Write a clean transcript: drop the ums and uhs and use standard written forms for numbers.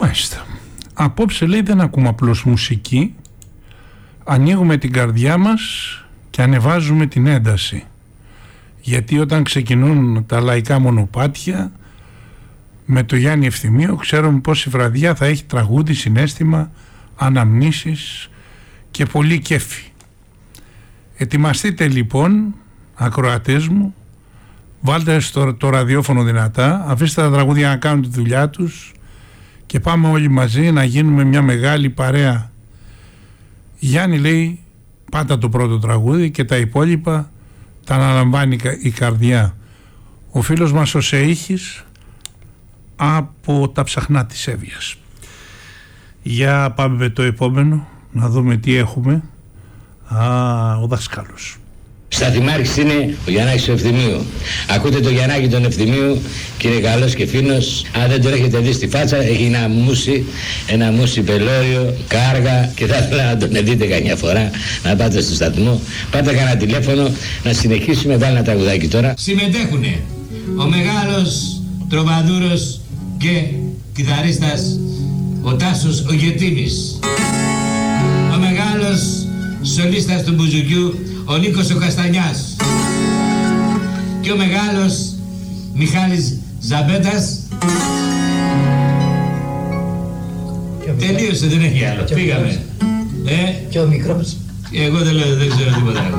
Μάλιστα. Απόψε λέει δεν ακούμε απλώς μουσική, ανοίγουμε την καρδιά μας και ανεβάζουμε την ένταση. Γιατί όταν ξεκινούν τα λαϊκά μονοπάτια με το Γιάννη Ευθυμίου ξέρουμε πως η βραδιά θα έχει τραγούδι, συναίσθημα, αναμνήσεις και πολύ κέφι. Ετοιμαστείτε λοιπόν, ακροατές μου, βάλτε το ραδιόφωνο δυνατά, αφήστε τα τραγούδια να κάνουν τη δουλειά τους και πάμε όλοι μαζί να γίνουμε μια μεγάλη παρέα. Γιάννη λέει πάτα το πρώτο τραγούδι και τα υπόλοιπα τα αναλαμβάνει η καρδιά. Ο φίλος μας ο Σεΐχης από τα Ψαχνά της Εύβοιας. Για πάμε με το επόμενο να δούμε τι έχουμε. Ο δάσκαλος. Σταθημάρχης είναι ο Γιαννάκης του Ευθυμίου. Ακούτε το Γιαννάκη τον Ευθυμίου και είναι καλός και φίνος. Αν δεν τον έχετε δει στη φάτσα, έχει ένα μουσι πελώριο, κάργα και θα ήθελα να τον δείτε καμιά φορά, να πάτε στο σταθμό, πάτε κανένα τηλέφωνο, να συνεχίσουμε, βάλει ένα τραγουδάκι τώρα. Συμμετέχουνε ο μεγάλος τροβαδούρος και κιθαρίστας ο Τάσος ο Γετήμης, ο μεγάλος σολίστας του Μπουζουκιού ο Νίκος ο Καστανιάς και ο μεγάλος Μιχάλης Ζαμπέτας. Τελείωσε, δεν έχει άλλο. Πήγαμε. Και ο μικρός. Εγώ δεν ξέρω τίποτα.